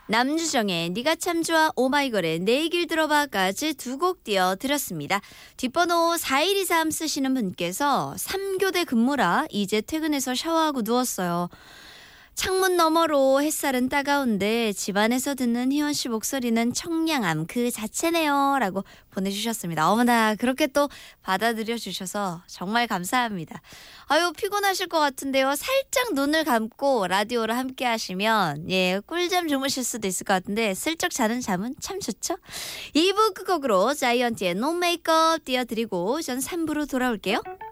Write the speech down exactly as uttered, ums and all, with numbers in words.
남주정의 네가 참 좋아, 오마이걸의 내 얘길 들어봐까지 두 곡 띄워드렸습니다. 뒷번호 사일이삼 쓰시는 분께서 삼 교대 근무라 이제 퇴근해서 샤워하고 누웠어요. 창문 너머로 햇살은 따가운데 집안에서 듣는 희원 씨 목소리는 청량함 그 자체네요 라고 보내주셨습니다. 어머나 그렇게 또 받아들여 주셔서 정말 감사합니다. 아유 피곤하실 것 같은데요. 살짝 눈을 감고 라디오를 함께 하시면 예 꿀잠 주무실 수도 있을 것 같은데 슬쩍 자는 잠은 참 좋죠. 이 부 끝곡으로 자이언티의 노 메이크업 띄워드리고 전 삼 부로 돌아올게요.